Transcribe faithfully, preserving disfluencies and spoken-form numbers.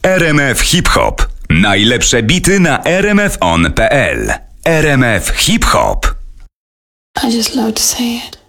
R M F Hip Hop. Najlepsze bity na r m f on kropka p l. R M F Hip Hop. I just love to say it.